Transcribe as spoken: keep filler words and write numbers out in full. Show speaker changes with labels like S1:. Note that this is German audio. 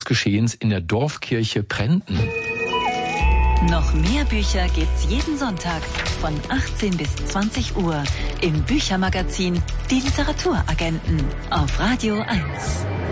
S1: Geschehens in der Dorfkirche Prenten.
S2: Noch mehr Bücher gibt's jeden Sonntag von achtzehn bis zwanzig Uhr im Büchermagazin Die Literaturagenten auf Radio eins.